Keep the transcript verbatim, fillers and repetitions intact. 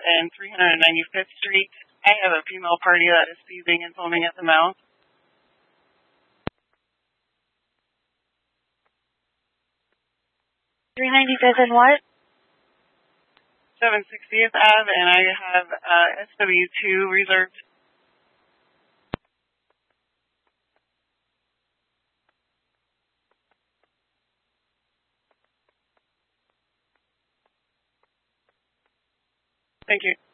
and three hundred ninety-fifth Street. I have a female party that is seizing and foaming at the mouth. three ninety-fifth and what? seven sixtieth Ave, and I have uh, S W two reserved. Thank you.